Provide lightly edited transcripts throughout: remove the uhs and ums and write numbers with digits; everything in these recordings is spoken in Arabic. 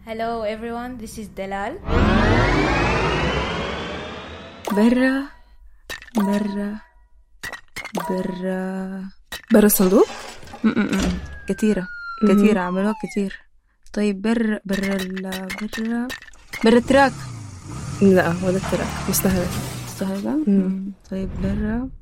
Hello everyone, this is Delal. برا الصندوق. كثيرة عملوها كثير. طيب برا التراك. لا ولا التراك، مستهلة. طيب برا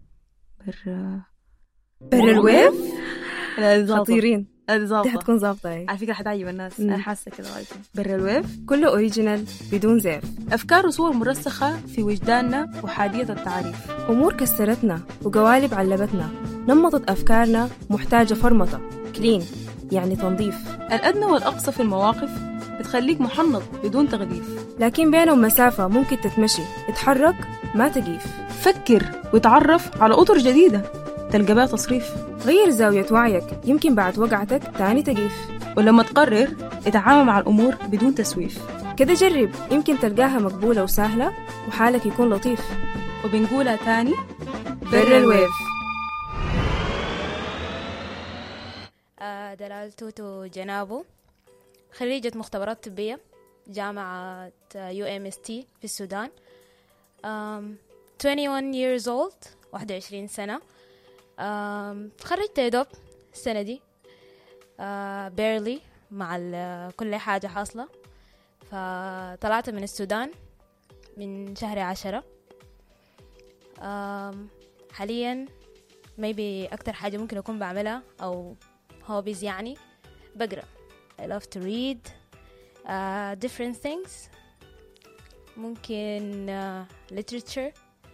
الويف. لا خطيرين. هذه دي حتكون ظابطة. على فكرة حتعجب الناس. أنا حاسة كده غالبا. برا الويف كله أوريجينال بدون زيف. أفكار وصور مرسخة في وجداننا وحادية التعريف. أمور كسرتنا وقوالب علبتنا، نمطت أفكارنا محتاجة فرمطة. كلين يعني تنظيف. الأدنى والأقصى في المواقف بتخليك محنط بدون تغليف، لكن بينهم مسافة ممكن تتمشي، اتحرك ما تقيف. فكر وتعرف على أطر جديدة تلقى بها تصريف. غير زاوية وعيك، يمكن بعد وقعتك تاني تقيف. ولما تقرر اتعامل مع الأمور بدون تسويف. كده جرب، يمكن تلقاها مقبولة وسهلة وحالك يكون لطيف. وبنقولها تاني، برا الويف. دلال توتو جنابو، خريجة مختبرات طبية جامعة UMST في السودان. 21 years old، 21 سنة. تخرجت يا دوب السنة دي، barely مع كل حاجة حاصلة. فطلعت من السودان من شهر 10. حاليا maybe أكتر حاجة ممكن أكون بعملها أو hobbies يعني بقرأ. I love to read different things. ممكن literature.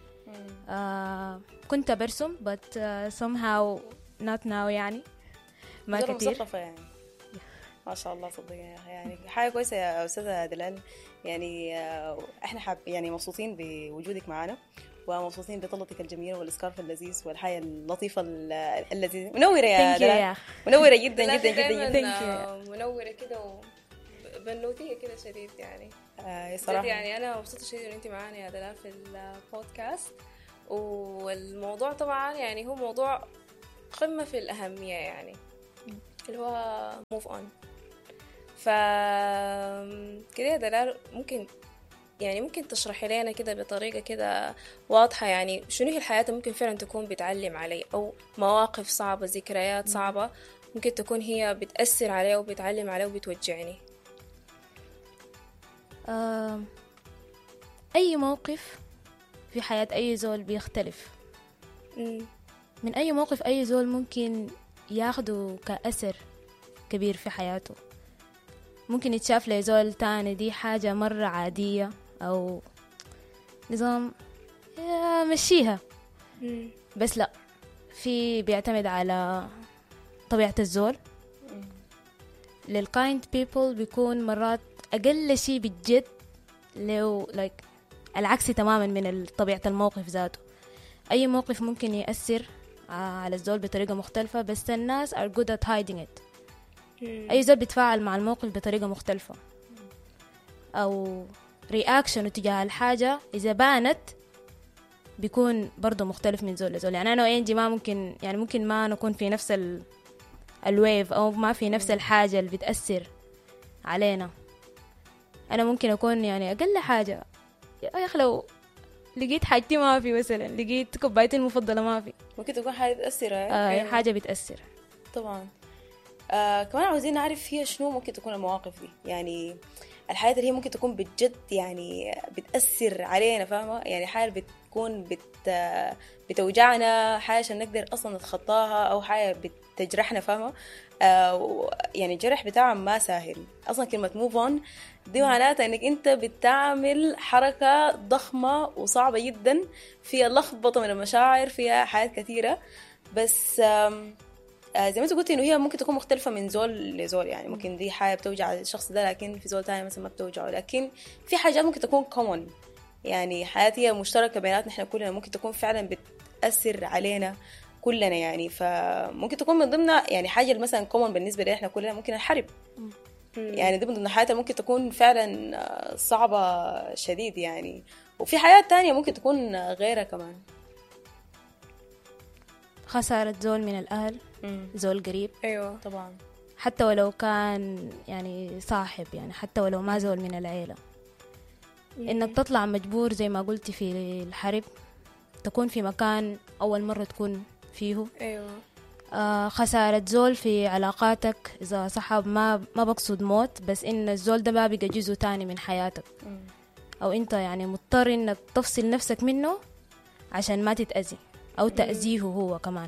كنت برسم but somehow not now يعني ما كتير. مثقفة يعني. ما شاء الله صدق يعني حاجة كويسة يا أستاذة دلال. يعني احنا يعني مبسوطين بوجودك معنا، ومبسوطين بطلتك الجميلة والسكارف اللذيذ والحياة اللطيفة اللذيذة. منورة يا دلال، منورة جدا جدا جدا جدا. منورة كده وبنوتية كده شديد يعني. صراحة يعني أنا مبسوطة شديد إن أنت معانا يا دلال في البودكاست. والموضوع طبعا يعني هو موضوع قمة في الأهمية يعني، اللي هو move on. كده يا دلال ممكن تشرحي لنا كده بطريقة كده واضحة يعني شنو هي الحياة ممكن فعلا تكون بتعلم علي، أو مواقف صعبة، ذكريات صعبة ممكن تكون هي بتأثر علي وبتعلم علي وبتوجعني. أي موقف في حياة أي زول بيختلف. من أي موقف أي زول ممكن ياخده كأثر كبير في حياته. ممكن يتشاف لزول تاني دي حاجة مرة عادية أو نظام مشيها، بس لا، في بيعتمد على طبيعة الزول. للكايند بيبل بيكون مرات أقل شيء بالجد لو العكس تماما من طبيعة الموقف ذاته. أي موقف ممكن يأثر على الزول بطريقة مختلفة، بس الناس are good at hiding it. أي زول بيتفاعل مع الموقف بطريقة مختلفة، أو رياكشن تجاه الحاجة إذا بانت بيكون برضو مختلف من زول لزول. يعني أنا وإنجي ما ممكن ما نكون في نفس الويف، أو ما في نفس الحاجة اللي بتأثر علينا. أنا ممكن أكون يعني أقل حاجة يا أخي لو لقيت حاجتي ما في، مثلا لقيت كوبايتي المفضلة ما في، ممكن تكون حاجة بتأثر. حاجة بتأثر طبعا. كمان عاوزين نعرف هي شنو ممكن تكون المواقف دي، يعني الحياة اللي هي ممكن تكون بجد يعني بتأثر علينا، فاهمة؟ يعني حاجة بتكون بتوجعنا، حاجة عشان نقدر أصلا نتخطاها، أو حاجة بتجرحنا، فاهمة؟ يعني الجرح بتاعها ما سهل أصلا. كلمة move on دي معناتها أنك أنت بتعمل حركة ضخمة وصعبة جدا، فيها لخبطة من المشاعر، فيها حاجات كثيرة. بس زي ما انت قلتي انه هي ممكن تكون مختلفة من زول لزول. يعني ممكن دي حاجة بتوجع الشخص ده، لكن في زول تاني مثلا ما بتوجعه. لكن في حاجات ممكن تكون common، يعني حياتية مشتركة بيناتنا احنا كلنا، ممكن تكون فعلا بتأثر علينا كلنا يعني. فممكن تكون من ضمنها يعني حاجة مثلا common بالنسبة لنا احنا كلنا، ممكن الحرب. يعني دي من ضمن حياتها ممكن تكون فعلا صعبة شديد يعني. وفي حياة تانية ممكن تكون غيرها كمان. خسارة زول من الأهل، زول قريب. أيوة طبعا. حتى ولو كان يعني صاحب، يعني حتى ولو ما زول من العيلة. إنك تطلع مجبور زي ما قلتي في الحرب، تكون في مكان أول مرة تكون فيه. أيوة. خسارة زول في علاقاتك إذا صحاب، ما بقصد موت، بس إن الزول ده ما بقى جزء تاني من حياتك، أو أنت يعني مضطر إنك تفصل نفسك منه عشان ما تتأذي أو تأذيه هو كمان.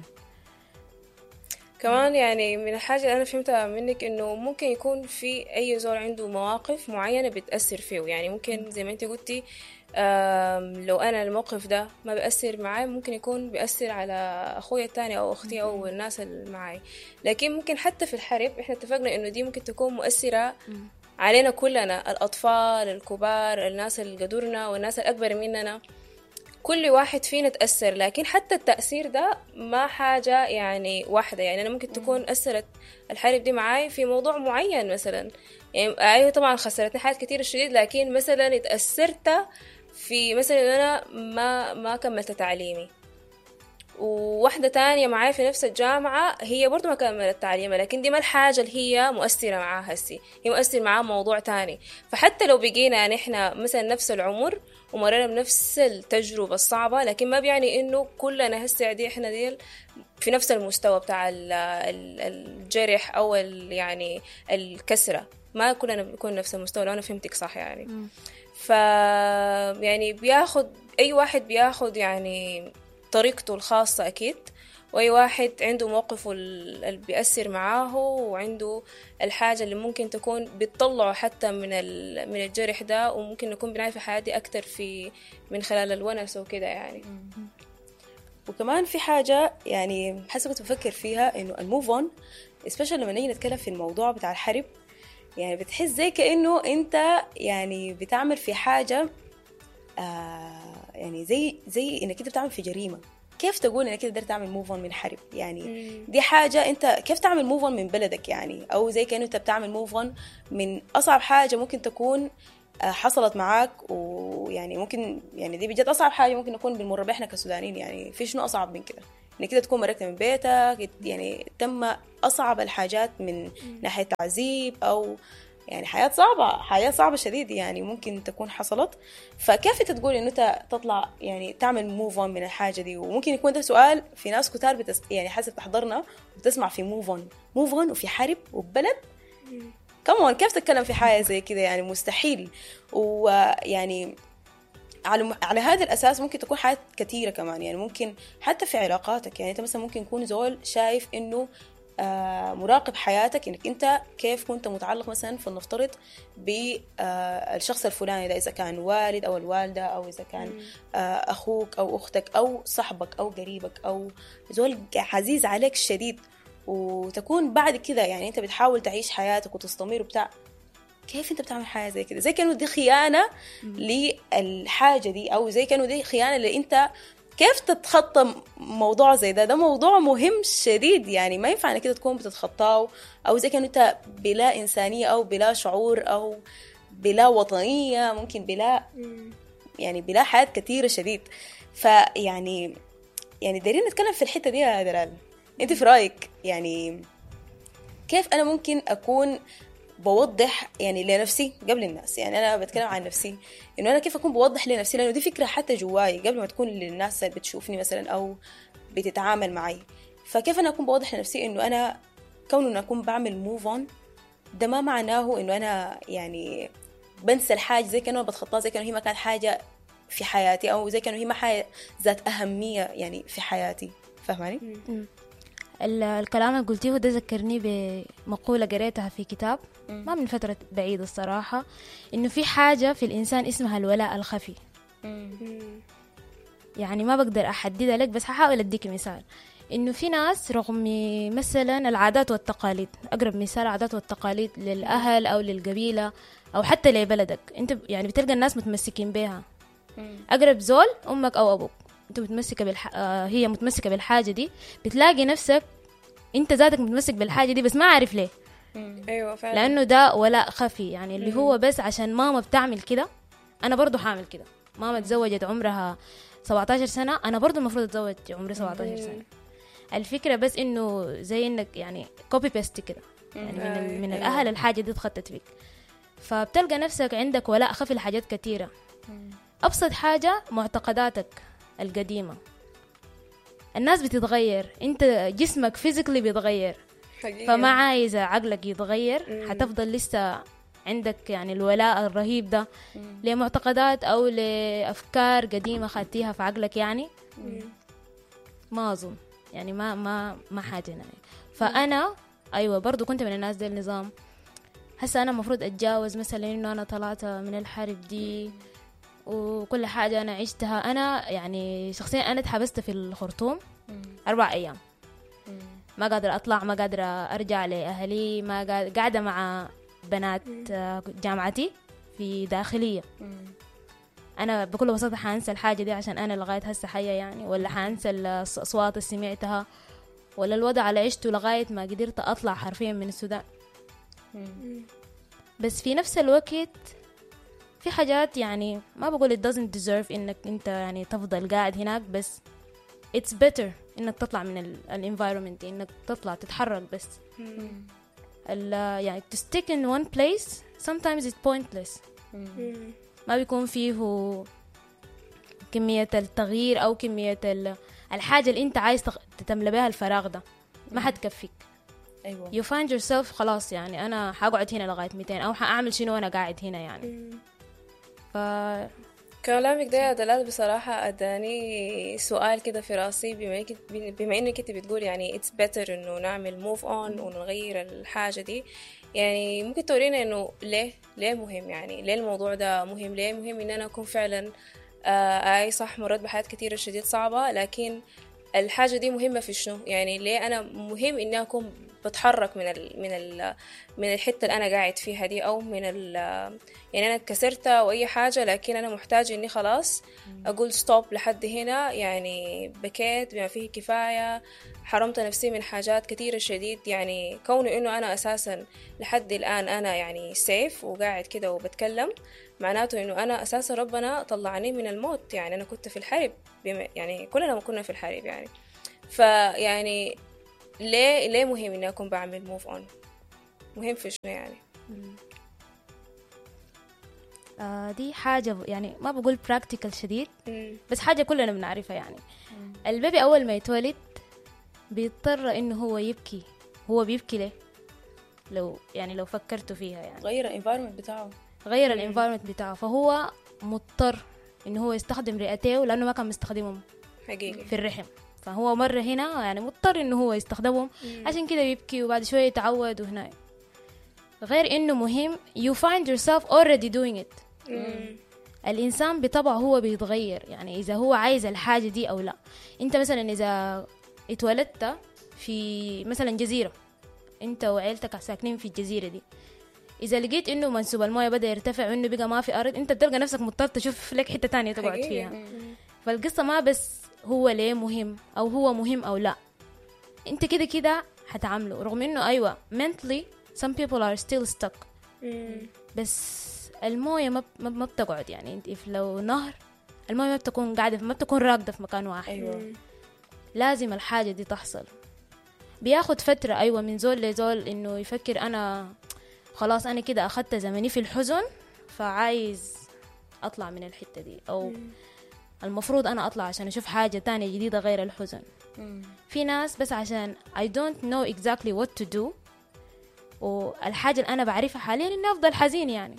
كمان يعني من الحاجة اللي أنا فهمتها منك إنه ممكن يكون في أي زول عنده مواقف معينة بتأثر فيه. يعني ممكن زي ما أنت قلتي لو أنا الموقف ده ما بيأثر معي، ممكن يكون بيأثر على أخويا التاني أو أختي أو الناس اللي معي. لكن ممكن حتى في الحرب إحنا اتفقنا إنه دي ممكن تكون مؤثرة علينا كلنا، الأطفال، الكبار، الناس اللي قدرنا والناس الأكبر مننا، كل واحد فينا تأثر. لكن حتى التأثير ده ما حاجة يعني واحدة. يعني أنا ممكن تكون أثرت الحرب دي معاي في موضوع معين مثلا، يعني أيوة طبعا خسرتني حاجات كتير شديد، لكن مثلا اتأثرت في مثلا أنا ما كملت تعليمي، وواحدة تانية معاي في نفس الجامعة هي برضو ما كملت تعليمها، لكن دي ما الحاجة اللي هي مؤثرة معاها هسي، هي مؤثر معاها موضوع تاني. فحتى لو بقينا نحن مثلا نفس العمر ومرينا بنفس التجربة الصعبة، لكن ما بيعني إنه كلنا هسي عادي إحنا ديل في نفس المستوى بتاع الجرح أو يعني الكسرة، ما كلنا بنكون نفس المستوى لو أنا فهمتك صح يعني. يعني بياخد أي واحد بياخد يعني طريقته الخاصة أكيد، وأي واحد عنده موقفه اللي بيأثر معاه، وعنده الحاجة اللي ممكن تكون بتطلعه حتى من الجرح ده، وممكن نكون بنعرف في حياتي أكتر من خلال الونس وكده يعني. وكمان في حاجة يعني حسب كنت بفكر فيها، إنه الموف اون especially لما نيجي نتكلم في الموضوع بتاع الحرب، يعني بتحس زي كأنه أنت يعني بتعمل في حاجة يعني زي إنك أنت بتعمل في جريمة. كيف تقول إنك تقدر تعمل موف اون من حرب؟ يعني دي حاجة أنت كيف تعمل موف اون من بلدك يعني، أو زي كأنه أنت بتعمل موف اون من أصعب حاجة ممكن تكون حصلت معاك. ويعني ممكن يعني دي بجد أصعب حاجة ممكن نكون بنمر بها إحنا كسودانيين. يعني في شنو أصعب من كده؟ إنك كده تكون مركت من بيتك، يعني تم أصعب الحاجات من ناحية تعذيب أو يعني حياة صعبة شديد يعني ممكن تكون حصلت. فكيف انت تقول انه انت تطلع يعني تعمل موف اون من الحاجة دي؟ وممكن يكون ده سؤال في ناس كتار يعني حسب تحضرنا وتسمع في موف اون وفي حرب وبلد كمان، كيف تتكلم في حاجة زي كده؟ يعني مستحيل. ويعني على هذا الأساس ممكن تكون حاجات كتيرة كمان، يعني ممكن حتى في علاقاتك. يعني انت مثلا ممكن يكون زول شايف انه مراقب حياتك، انك انت كيف كنت متعلق مثلا فلنفترض بالشخص الفلاني ده، اذا كان والد او الوالده، او اذا كان اخوك او اختك او صاحبك او قريبك او زول عزيز عليك شديد، وتكون بعد كده يعني انت بتحاول تعيش حياتك وتستمر وبتاع. كيف انت بتعمل حاجه زي كده؟ زي كانه دي خيانه للحاجه دي، او زي كانه دي خيانه اللي انت كيف تتخطى موضوع زي ده موضوع مهم شديد. يعني ما ينفع انك كده تكون بتتخطاه، او زي كأنه انت بلا انسانيه او بلا شعور او بلا وطنيه، ممكن بلا حياه كثيره شديد. فيعني دايرين نتكلم في الحته دي يا دلال، انت في رايك يعني كيف انا ممكن اكون بوضح يعني لنفسي قبل الناس؟ يعني أنا بتكلم عن نفسي، إنه أنا كيف أكون بوضح لنفسي، لأنه دي فكرة حتى جواي قبل ما تكون للناس اللي بتشوفني مثلا أو بتتعامل معي. فكيف أنا أكون بوضح لنفسي إنه أنا كونه أن أكون بعمل موف اون ده ما معناه إنه أنا يعني بنسى الحاجة، زي كأنه بتخطاها، زي كأنه هي ما كانت حاجة في حياتي، أو زي كأنه هي ما حاجة ذات أهمية يعني في حياتي. فهماني؟ الكلام اللي قلتيه ده ذكرني بمقولة قريتها في كتاب ما من فترة بعيدة الصراحة، إنه في حاجة في الإنسان اسمها الولاء الخفي. يعني ما بقدر أحددها لك، بس هحاول أديك مثال. إنه في ناس رغم مثلا العادات والتقاليد، أقرب مثال العادات والتقاليد للأهل أو للقبيلة أو حتى لبلدك، أنت يعني بتلقى الناس متمسكين بها. أقرب زول أمك أو أبوك، أنت متمسكة هي متمسكة بالحاجة دي، بتلاقي نفسك أنت ذاتك متمسك بالحاجة دي بس ما عارف ليه. أيوة فعلا. لأنه ده ولاء خفي، يعني اللي هو بس عشان ماما بتعمل كده أنا برضو حامل كده. ماما تزوجت عمرها 17 سنة، أنا برضو المفروض أتزوج عمري 17 سنة. الفكرة بس إنه زي إنك يعني كوبي بيست كده، يعني من الأهل الحاجة دي اتخطت فيك، فبتلقى نفسك عندك ولاء خفي لحاجات كتيرة. أبسط حاجة معتقداتك القديمة، الناس بتتغير، انت جسمك فيزيكلي بيتغير حقيقة. فما عايزة عقلك يتغير، حتفضل لسه عندك يعني الولاء الرهيب ده لمعتقدات أو لأفكار قديمة خدتيها في عقلك يعني. ما أظن يعني ما حاجة يعني. فأنا أيوة برضو كنت من الناس دي النظام، هسا أنا مفروض أتجاوز مثلا إنه أنا طلعت من الحرب دي وكل حاجة أنا عشتها. أنا يعني شخصيا أنا اتحبست في الخرطوم 4 أيام، ما قادرة أطلع، ما قادرة أرجع لأهلي، ما قاعدة مع بنات جامعتي في داخلية. أنا بكل بساطة حانسى الحاجة دي عشان أنا لغاية هسه حية يعني، ولا حانسى الأصوات اللي سمعتها، ولا الوضع اللي عشته لغاية ما قدرت أطلع حرفيا من السودان. بس في نفس الوقت في حاجات يعني ما بقول it doesn't deserve إنك أنت يعني تفضل قاعد هناك، بس it's better إنك تطلع من ال environment، إنك تطلع تتحرك. بس يعني to stick in one place sometimes it's pointless. ما بيكون فيه كمية التغيير أو كمية الحاجة اللي أنت عايز تملى بها الفراغ ده ما حتكفيك. أيوة. you find yourself خلاص يعني أنا حقعد هنا لغاية 200 أو حأعمل شنو وأنا قاعد هنا يعني. كلامك ده يا دلال بصراحة أداني سؤال كده في راسي، بما إنك كنت بتقول يعني it's better إنه نعمل move on ونغير الحاجة دي، يعني ممكن تورينا إنه ليه مهم، يعني ليه الموضوع ده مهم، ليه مهم إن أنا أكون فعلا أي صح مرات بحياة كتيرة شديد صعبة، لكن الحاجة دي مهمة في شنو؟ يعني ليه أنا مهم إني أكون بتحرك من الحتة اللي أنا قاعد فيها دي، أو يعني أنا كسرت أو أي حاجة، لكن أنا محتاج إني خلاص أقول ستوب لحد هنا، يعني بكيت بما فيه كفاية، حرمت نفسي من حاجات كتيرة شديد. يعني كونه إنه أنا أساسا لحد الآن أنا يعني سيف وقاعد كده وبتكلم، معناته إنه أنا أساسا ربنا طلعني من الموت. يعني أنا كنت في الحرب، يعني كلنا ما كنا في الحرب يعني. فيعني ليه مهم إني أكون بعمل موف أون؟ مهم في شنو يعني؟ دي حاجة يعني ما بقول براكتيكال شديد، بس حاجة كلنا بنعرفها يعني. البيبي أول ما يتولد بيضطر إنه هو يبكي. هو بيبكي ليه؟ لو فكرتوا فيها يعني غير الانفايرمنت بتاعه، غير الانفايرمنت بتاعه، فهو مضطر إنه هو يستخدم رئتيه لأنه ما كان مستخدمهم حقيقي في الرحم، فهو مرة هنا يعني مضطر إنه هو يستخدمهم، عشان كده يبكي وبعد شوية يتعود. وهنا غير إنه مهم you find yourself already doing it. الإنسان بطبعه هو بيتغير، يعني إذا هو عايز الحاجة دي أو لا. أنت مثلا إذا اتولدت في مثلا جزيرة، أنت وعيلتك ساكنين في الجزيرة دي، إذا لقيت إنه منسوب المويه بدأ يرتفع وإنه بقى ما في أرض، أنت بتلقى نفسك مضطر تشوف لك حتة تانية تقعد فيها. فالقصة ما بس هو ليه مهم أو هو مهم أو لا، أنت كده كده هتعامله. رغم إنه أيوة mentally some people are still stuck، بس المويه ما بتقعد. يعني انت لو نهر المويه ما بتكون قاعدة، ما بتكون راكدة في مكان واحد. أيوة. لازم الحاجة دي تحصل، بياخد فترة أيوة من زول لزول إنه يفكر أنا خلاص أنا كده أخدت زمني في الحزن فعايز أطلع من الحتة دي، أو المفروض أنا أطلع عشان أشوف حاجة تانية جديدة غير الحزن. في ناس بس عشان I don't know exactly what to do، والحاجة اللي أنا بعرفها حاليا إني أفضل حزين يعني.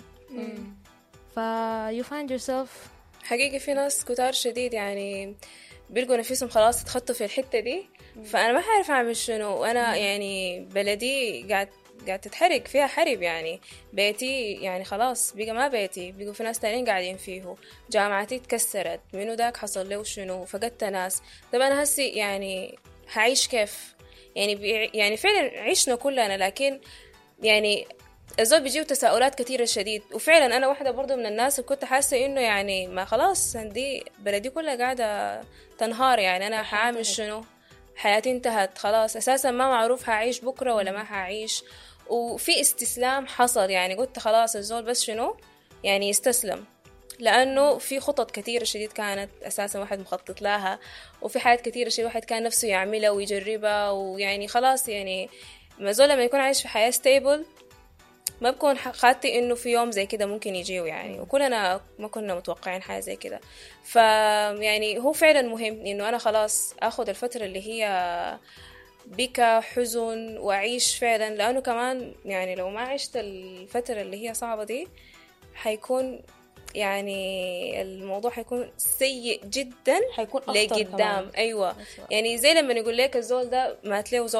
you find yourself. حقيقي في ناس كتار شديد يعني بيلقوا نفسهم خلاص اتخطوا في الحتة دي، فأنا ما عارف أعمل شنو. وأنا يعني بلدي قاعد تتحرق فيها حرب، يعني بيتي يعني خلاص بقى ما بيتي، بقوا في ناس تانيين قاعدين فيه، جامعتي تكسرت، منو داك حصل له شنو، فقدت ناس. طب أنا هسي يعني هعيش كيف؟ يعني فعلا عشنا كلنا، لكن يعني الزول بيجيو تساؤلات كتيرة شديد. وفعلا أنا واحدة برضو من الناس اللي كنت حاسة إنه يعني ما خلاص عندي بلدي كلها قاعدة تنهار، يعني أنا حعمل شنو؟ حياتي انتهت خلاص، أساسا ما معروف هعيش بكرة ولا ما هعيش. وفي استسلام حصل، يعني قلت خلاص الزول بس شنو يعني يستسلم، لأنه في خطط كتيرة شديد كانت أساسا واحد مخطط لها، وفي حاجات كتيرة شديد واحد كان نفسه يعملها ويجربها، ويعني خلاص يعني ما زول لما يكون عايش في حياة ستيبل ما بكون خاطي انه في يوم زي كده ممكن يجيه يعني، وكلنا ما كنا متوقعين حاجة زي كده. يعني هو فعلا مهم انه انا خلاص اخد الفترة اللي هي بكى حزن واعيش فعلا، لانه كمان يعني لو ما عشت الفترة اللي هي صعبة دي حيكون يعني الموضوع حيكون سيء جدا، حيكون أخطر لقدام. كمان. ايوه يعني زي لما يقول لك الزول ده مات له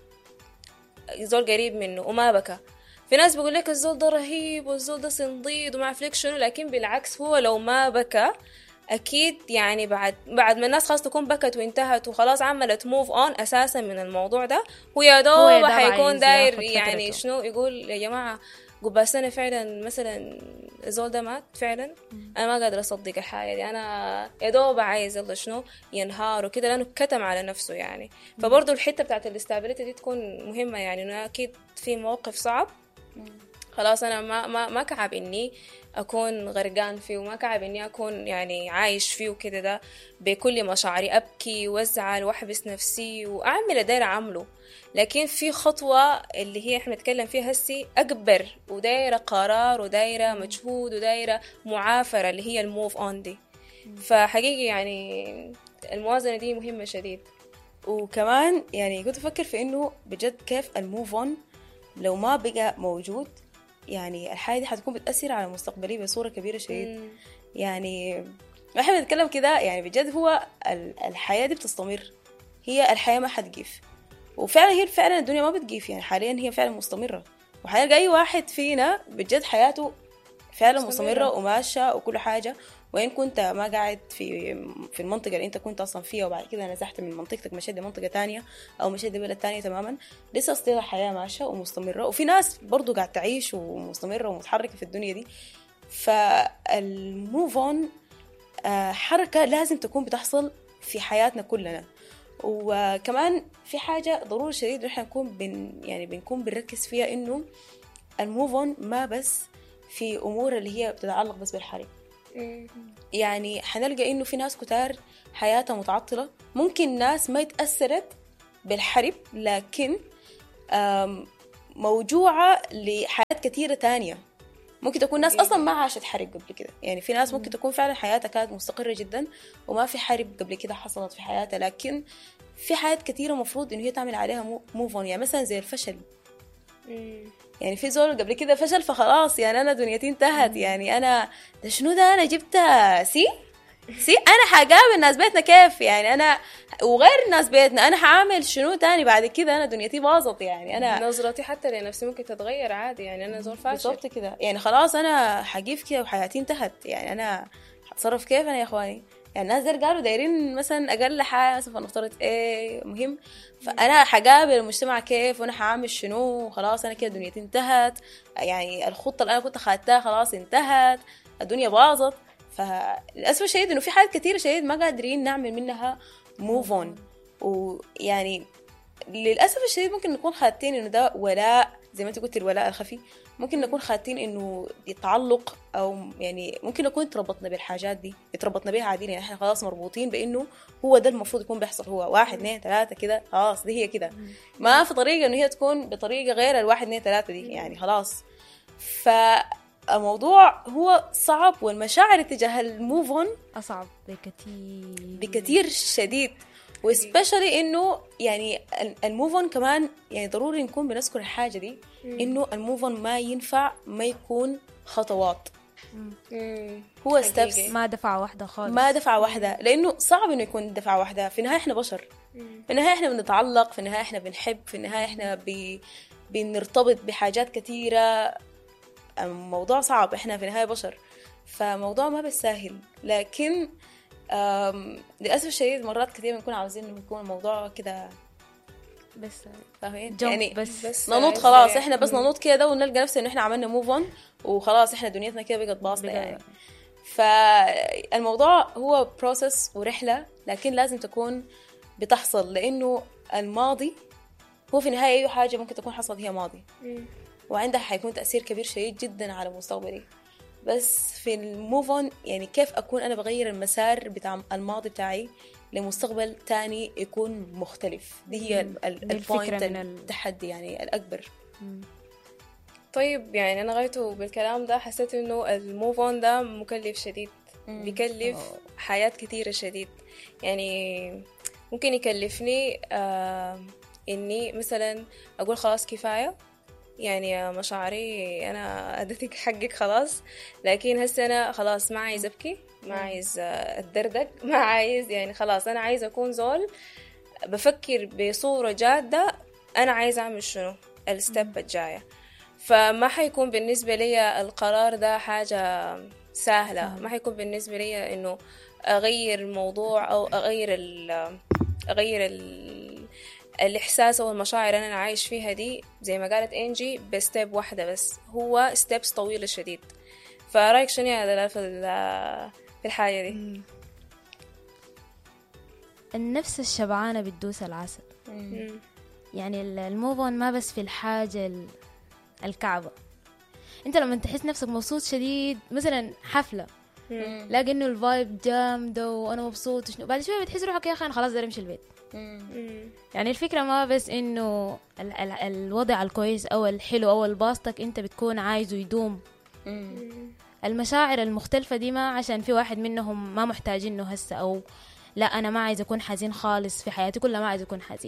زول قريب منه وما بكى، في ناس بيقول لك الزول ده رهيب والزول ده صنديد وما عارف لك شنو، لكن بالعكس هو لو ما بكى اكيد يعني بعد ما الناس خلاص تكون بكت وانتهت وخلاص عملت موف اون اساسا من الموضوع ده، ويا دوب حيكون داير يعني شنو يقول يا جماعه قبل سنة فعلا مثلا الزول ده مات فعلا، انا ما قادر اصدق الحاجه دي، انا يا دوب عايز يلا شنو ينهار وكده لانه كتم على نفسه يعني. فبرضه الحته بتاعت الاستابيليتي دي تكون مهمه، يعني انه اكيد في موقف صعب خلاص انا ما كعب اني اكون غرقان فيه، وما كعب اني اكون يعني عايش فيه وكده، ده بكل مشاعري ابكي وازعل واحبس نفسي واعمل اللي دايره اعمله. لكن في خطوه اللي هي احنا نتكلم فيها هسي اكبر، ودايره قرار ودايره مجهود ودايره معافره اللي هي الموف اون دي. فحقيقي يعني الموازنه دي مهمه شديد. وكمان يعني كنت أفكر في إنه بجد كيف الموف اون لو ما بقى موجود، يعني الحياة دي حتكون بتأثر على مستقبلي بصورة كبيرة شديد. يعني احنا بنتكلم كده يعني بجد هو الحياة دي بتستمر، هي الحياة ما حتقيف، وفعلا هي فعلا الدنيا ما بتقيف، يعني حاليا هي فعلا مستمرة، وحاليا أي واحد فينا بجد حياته فعلا مستمرة وماشية وكل حاجة. وإن كنت ما قاعد في المنطقة اللي أنت كنت أصلا فيها وبعد كده نزحت من منطقتك مشيت لمنطقة تانية أو مشيت لبلد تانية تماما، لسه أصلا الحياة ماشية ومستمرة، وفي ناس برضو قاعد تعيش ومستمرة ومتحركة في الدنيا دي. فالموف اون حركة لازم تكون بتحصل في حياتنا كلنا. وكمان في حاجة ضروري شديد نحن نكون بنكون بنركز فيها، إنه الموف اون ما بس في أمور اللي هي بتتعلق بس بالحرب. يعني حنلقى إنه في ناس كتار حياتها متعطلة، ممكن ناس ما يتأثرت بالحرب لكن موجوعة لحياة كثيرة تانية. ممكن تكون ناس أصلا ما عاشت حرب قبل كده، يعني في ناس ممكن تكون فعلا حياتها كانت مستقرة جدا وما في حرب قبل كده حصلت في حياتها، لكن في حياة كثيرة مفروض إنه هي تعمل عليها موف اون. يعني مثلا زي الفشل، يعني في زول قبل كده فشل فخلاص يعني أنا دنيتي انتهت، يعني أنا ده شنو ده أنا جبت سي أنا حقابل ناس بيتنا كيف، يعني أنا وغير ناس بيتنا أنا حعمل شنو تاني بعد كده، أنا دنيتي باظت، يعني أنا نظرتي حتى لنفسي ممكن تتغير عادي، يعني أنا زول فاشل بالضبط كده، يعني خلاص أنا حقيف كده وحياتي انتهت، يعني أنا حتصرف كيف أنا يا إخواني. يعني الناس دول قالوا دايرين مثلا أقل حاجة مثلا فنفترض إيه مهم، فأنا حقابل المجتمع كيف وأنا حعمل شنو، خلاص أنا كده دنيتي انتهت، يعني الخطة اللي أنا كنت خدتها خلاص انتهت، الدنيا باظت. فللأسف الشديد إنه في حاجات كتيرة شديد ما قادرين نعمل منها موف اون. ويعني للأسف الشديد ممكن نكون خاتين إنه ده ولاء، زي ما أنت قلت الولاء الخفي، ممكن نكون خاتين إنه يتعلق، أو يعني ممكن نكون تربطنا بالحاجات دي، اتربطنا بيها عادي، يعني إحنا خلاص مربوطين بإنه هو ده المفروض يكون بيحصل، هو 1 2 3 كده خلاص دي هي كده، ما في طريقة إنه هي تكون بطريقة غير 1 2 3 دي، يعني خلاص. فالموضوع هو صعب، والمشاعر تجاه الموف اون أصعب بكثير شديد، وسبيشالي انه يعني الموف اون كمان يعني ضروري نكون بنذكر الحاجه دي، انه الموف اون ما ينفع ما يكون خطوات، هو ستيبس، ما دفعة واحدة خالص، ما دفعة واحدة، لانه صعب انه يكون دفعة واحدة. في النهايه احنا بشر، في النهايه احنا بنتعلق، في النهايه احنا بنحب، في النهايه احنا بنرتبط بحاجات كثيره. موضوع صعب، احنا في النهايه بشر، فموضوع ما بالساهل. لكن للأسف الشديد مرات كثير بنكون عاوزين إنه يكون الموضوع كده بس فاهمين، يعني بس ننوض خلاص، إحنا بس ننوض كده ونلقى نفسنا إنه إحنا عملنا موف اون وخلاص إحنا دنيتنا كده بقت باصلة يعني. فالموضوع هو بروسس ورحلة، لكن لازم تكون بتحصل، لأنه الماضي هو في النهاية أي حاجة ممكن تكون حصلت هي ماضي، وعندها حيكون تأثير كبير شديد جدا على مستقبلي. بس في الموف اون يعني كيف أكون أنا بغير المسار بتاع الماضي بتاعي لمستقبل تاني يكون مختلف. دي هي البوينت من التحدي يعني الأكبر. طيب يعني أنا غايته بالكلام ده حسيت إنه الموف أون ده مكلف شديد، بيكلف حياة كتيرة شديد. يعني ممكن يكلفني إني مثلا أقول خلاص كفاية، يعني مشاعري أنا أديتك حقك خلاص، لكن هسه أنا خلاص ما عايز أبكي، ما عايز أتدردق، ما عايز، يعني خلاص أنا عايز أكون زول بفكر بصورة جادة أنا عايز أعمل شنو الستيب الجاية. فما حيكون بالنسبة لي القرار ده حاجة سهلة، ما حيكون بالنسبة لي إنه أغير الموضوع أو أغير الإحساس أو المشاعر أنا عايش فيها دي زي ما قالت إنجي بستيب واحدة بس، هو ستيبس طويلة شديد. فرأيك شنو هذا في الحاجة دي؟ النفس الشبعانة بتدوس العسل. يعني الموفون ما بس في الحاجة الكعبة. انت لما تحس نفسك مبسوط شديد مثلا حفلة لاقي انه الفايب جامدة وانا مبسوط شنو، بعد شوية بتحس روحك يا اخي انا خلاص داير امشي البيت. يعني الفكرة ما بس انه الوضع الكويس او الحلو او الباسطك انت بتكون عايزه يدوم. المشاعر المختلفة دي ما عشان في واحد منهم ما محتاجينه هسه، او لا انا ما عايز اكون حزين خالص في حياتي كلها، ما عايز اكون حزين.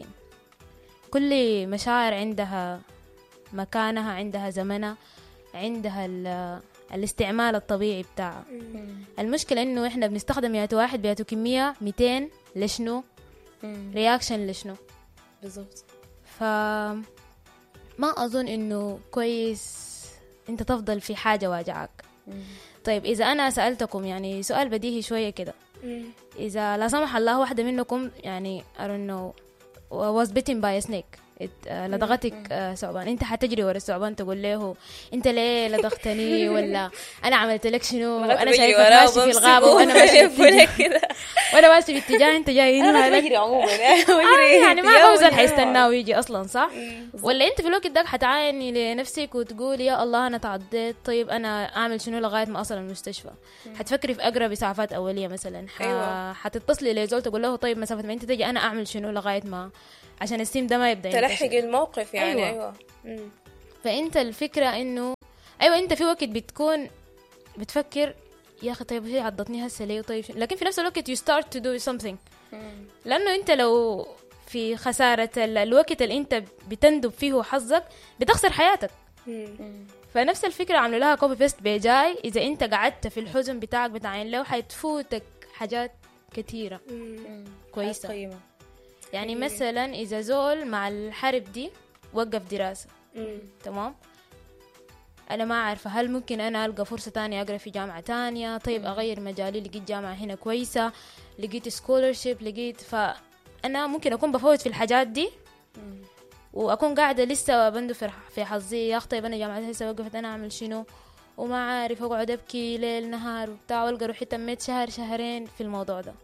كل مشاعر عندها مكانها، عندها زمنها، عندها الاستعمال الطبيعي بتاعها. المشكلة انه احنا بنستخدم ياتو واحد بياتو كمية 200 لشنو رياكشن لشنو بالضبط. فما اظن انه كويس انت تفضل في حاجة واجعك. طيب اذا انا سألتكم يعني سؤال بديهي شوية كده، اذا لا سمح الله واحدة منكم يعني I don't know was bitten by a snake، لدغتك ثعبان، انت حتجري ورا الثعبان تقول له انت ليه لدغتني ولا انا عملت لك شنو، انا شايفك ماشي في الغابه وانا ماشي في وانا ماشي في اتجاه انت جاي هنا، انا بجري عموما يعني ما اوزن حيستناه ويجي اصلا صح. ولا انت في الوقت ده حتعايني لنفسك وتقول يا الله انا تعضيت، طيب انا اعمل شنو لغايه ما اصل المستشفى؟ حتفكري في اقرب اسعافات اوليه مثلا، حتتصلي لزول تقول له طيب مسافه ما انت تجي انا اعمل شنو لغايه ما عشان السيم ده ما يبدأ تلحق الموقف يعني. أيوة. فأنت الفكرة إنه أيوة أنت في وقت بتكون بتفكر يا أخي طيب هي عضتني هسه ليه، طيب لكن في نفس الوقت you start to do something. لأنه أنت لو في خسارة الوقت اللي أنت بتندب فيه حظك بتخسر حياتك. فنفس الفكرة عملوا لها كوبي بيست بجاي، إذا أنت قعدت في الحزن بتاعك بتاعين له حيتفوتك حاجات كتيرة كويسة. يعني مثلا إذا زول مع الحرب دي وقف دراسة تمام، أنا ما عارفة هل ممكن أنا ألقى فرصة تانية أقرأ في جامعة تانية، طيب أغير مجالي، لقيت جامعة هنا كويسة، لقيت سكولرشيب، لقيت، فأنا ممكن أكون بفوت في الحاجات دي وأكون قاعدة لسه بندفر في حظي يا أخي طيب أنا جامعة هسه وقفت أنا أعمل شنو، وما عارف أقعد أبكي ليل نهار وبتاع، وألقى روحي تميت شهر شهرين في الموضوع ده.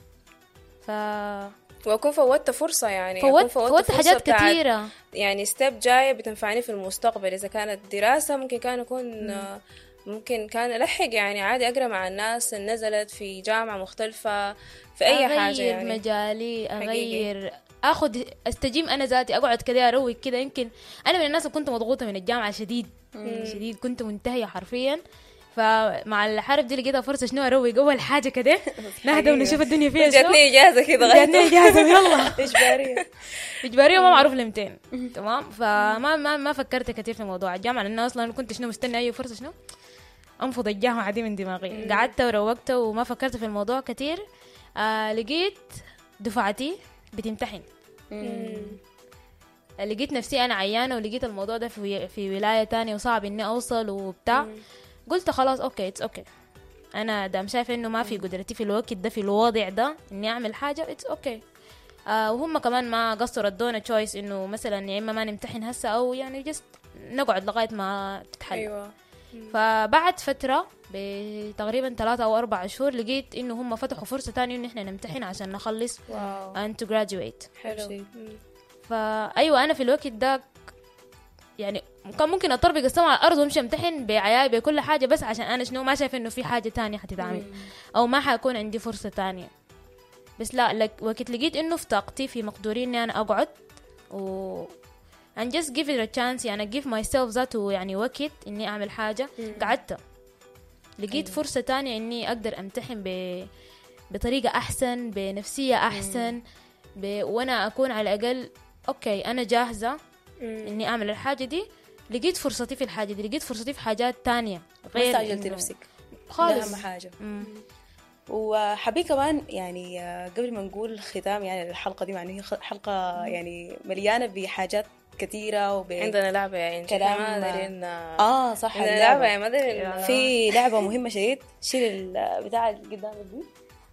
وأكون فوتت فرصة، يعني فوتت حاجات كتيرة، يعني ستيب جاية بتنفعني في المستقبل. إذا كانت دراسة ممكن كان أكون ممكن كان ألحق يعني عادي أقرأ مع الناس اللي نزلت في جامعة مختلفة في أي حاجة، يعني مجالي أغير أخذ أستجيم أنا ذاتي، أقعد كده أروق كده. يمكن أنا من الناس اللي كنت مضغوطة من الجامعة شديد شديد، كنت منتهية حرفيا، فمع الحرب دي لقيتها فرصة شنو أروق أول حاجة كده نهدى ونشوف الدنيا فيها شنو. جاتني إجازة كده، جاتني إجازة يلا إجبارية وما معروف لمتين تمام. فما فكرت كتير في موضوع الجامعة، لأن أصلا كنت شنو مستني أي فرصة شنو أنفض الجامعة دي من دماغي. قعدت وروقت وما فكرت في الموضوع كتير. لقيت دفعتي بتمتحن، لقيت نفسي أنا عيانة، ولقيت الموضوع ده في ولاية تانية وصعب إني أوصل وبتاع. قلت خلاص اوكي اتس اوكي، انا دام شايفه انه ما في قدرتي في الوقت ده في الوضع ده اني اعمل حاجه اتس اوكي. وهم كمان ما قصروا ادونا تشويس انه مثلا يا اما ما نمتحن هسه او يعني جست نقعد لغايه ما تتحل. أيوة. فبعد فتره بتقريبا 3 أو 4 شهور لقيت انه هم فتحوا فرصه تانية انه احنا نمتحن عشان نخلص and to graduate. حلو. فايوه انا في الوقت ده يعني كان ممكن اطربق السما على الارض وامشي امتحن بعياي بكل حاجه، بس عشان انا شنو ما شايفه انه في حاجه تانية حتتعمل او ما حيكون عندي فرصه تانية. بس لا وقت لقيت انه في طاقتي في مقدوري اني انا اقعد و and just give it a chance، يعني give myself ذاته يعني وقت اني اعمل حاجة. قعدت لقيت فرصة تانية اني اقدر امتحن بطريقة احسن، بنفسية احسن، وانا اكون على الاقل اوكي انا جاهزة اني اعمل الحاجة دي. لقيت فرصتي في الحاجة دي، لقيت فرصتي في حاجات تانية ما استعجلتي نفسك خالص. أهم حاجة. وحبي كمان يعني قبل ما نقول ختام يعني الحلقة دي، مع إنه هي حلقة يعني مليانة بحاجات كثيرة عندنا لعبة يعني كلام ما دارين صح، عندنا لعبة يعني ما دارين في لعبة مهمة شديد. شيل البتاع اللي قدامك دي.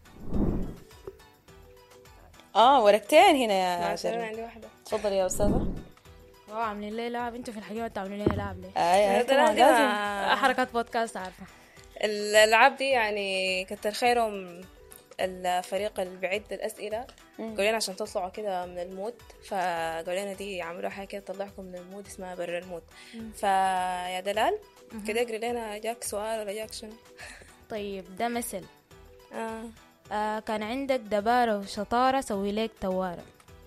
ورقتين هنا يا شيرين. عندي واحدة. تفضلي يا أستاذة. عاملين ليه لعب؟ انتوا في الحقيقة تعملوا ليه لعب ليه؟ طبعا لازم. حركات بودكاست عارفة. الألعاب دي يعني كتر خيرهم الفريق اللي بيعد الأسئلة قالوا لنا عشان تطلعوا كده من المود، فقالوا لنا دي يعملوا حاجة كده تطلعكم من المود اسمها برا المود. فيا دلال كده اقري لنا، جاك سؤال ولا جاك شنو؟ طيب ده مثل كان عندك دبارة وشطارة سوي لك توارة.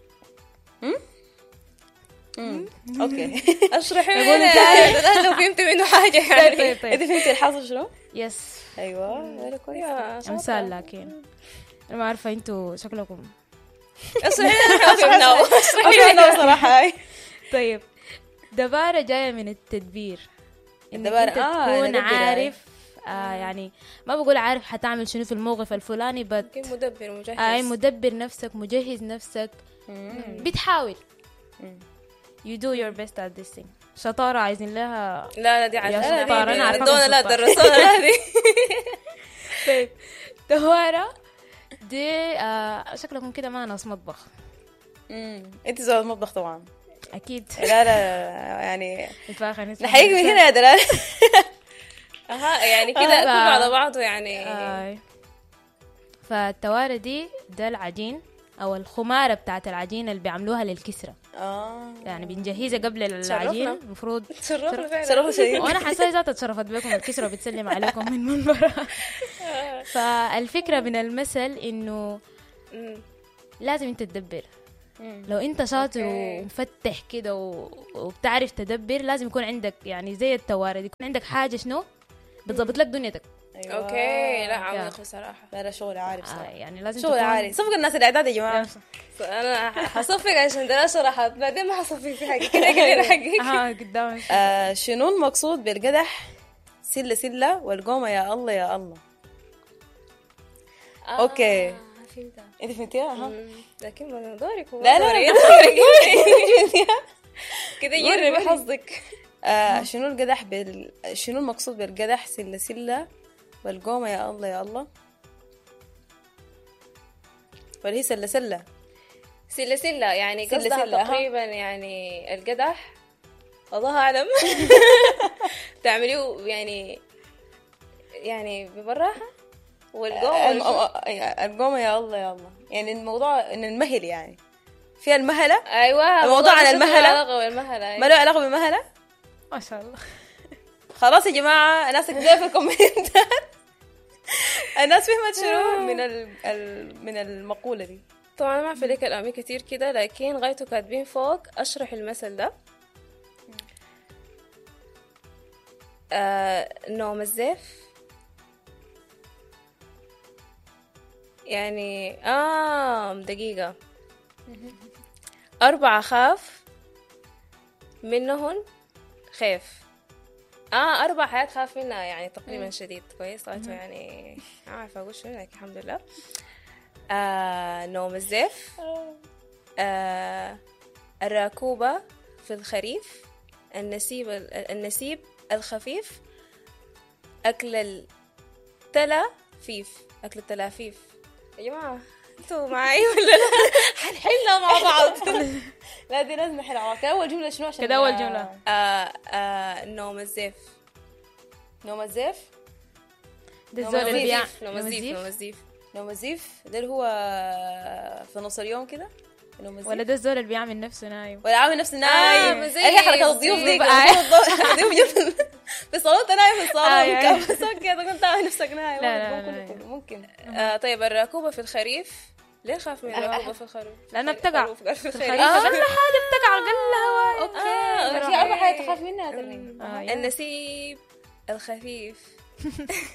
اوكي اشرحي لنا لو فهمت منه حاجة يعني. طيب انت فهمتي الحاصل شنو؟ يس ايوه كويس. امثال، لكن انا ما عارفة انتوا شكلكم اشرحي لنا صراحة. طيب دبارة جاية من التدبير، انك الدبارة انت تكون عارف يعني. يعني ما بقول عارف حتعمل شنو في الموقف الفلاني، مدبر مجهز. مدبر نفسك، مجهز نفسك، بتحاول. You do your best at this thing. شطارة عايزين لها. لا دي عايزة شطارة أنا عارفة. دونا لا درسونا هذه. طيب توارة دي شكلكم كده ما ناس مطبخ. انت زوج المطبخ طبعا. أكيد. لا يعني نتفاخر نحييك من هنا يا دلال. يعني كده كله على بعضه يعني. فالتوارة دي ده العجين أو الخمارة بتاعت العجين اللي بيعملوها للكسرة. يعني بنجهزها قبل العجين. المفروض تشرفنا شديد. وانا حاسه ذات اتشرفت بكم الكسرة بتسلم عليكم من منبرها. فالفكرة من المثل انه لازم انت تدبر. لو انت شاطر ومفتح كده وبتعرف تدبر، لازم يكون عندك يعني زي التوارد، يكون عندك حاجة شنو بتضبط لك دنيتك. أيوة. اوكي لا عميق بصراحه. لا شغل عالي بصراحه. يعني لازم شغل عالي. صفق الناس الاعداد يا جماعه. انا حصفق عشان ده شرحت بعدين ما حصفق في حاجه كده كده حقيقي. قدام شنو المقصود بالقدح سله والقومه يا الله يا الله. اوكي فهمتها. انت فهمتيها؟ لكن ما دورك. لا كده يجرب حظك. شنو القدح شنو المقصود بالقدح سله والقومه يا الله يا الله، ولا هي سله يعني قصدها تقريبا يعني القدح الله اعلم. تعمليه يعني ببراحه. والقومه يا الله يا الله، يعني الموضوع ان المهل يعني فيها المهله. ايوه الموضوع عن المهله. ما له علاقه بالمهله. ما شاء الله. خلاص يا جماعه الناس كده في الكومنتات. الناس فهمت شنو من المقوله دي. طبعا ما في لك الأمي كتير كده، لكن غايته كاتبين فوق أشرح المثل ده. نوم الزيف يعني دقيقة 4 خاف منهن خيف. 4 حياة خاف منها يعني تقريبا شديد. كويس غايته يعني عارفة أقول شو لكن الحمد لله. نوم الزيف. الراكوبة في الخريف. النسيب الخفيف. أكل التلافيف. يا جماعة انتوا معي ولا لا؟ حنحلها مع بعض. لا دي لازم نحلها مع بعض. أول جملة شنو عشان كده أول جملة نوم الزيف ده الزول اللي بيعمل نوم الزيف ده اللي هو في نص اليوم كده. ولا ده الزول اللي بيعمل نفسه نايم ولا عامل نفسه نايم. ايه حركة الضيوف دي الضيوف في صالون نايم في الصالون بس اوكي اذا كنت عامل نفسك نايم. لا. ممكن. طيب الراكوبة في الخريف ليه خاف من الغربة في الخروف؟ لأنها بتقع في قلب الخريف. أقل حاجة بتقع أقل هواء. أوكي في 4 حاجات تخاف منها ترى. النسيب الخفيف